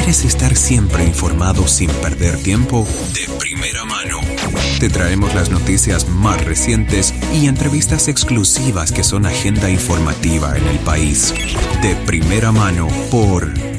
¿Quieres estar siempre informado sin perder tiempo? De primera mano. Te traemos las noticias más recientes y entrevistas exclusivas que son agenda informativa en el país. De primera mano por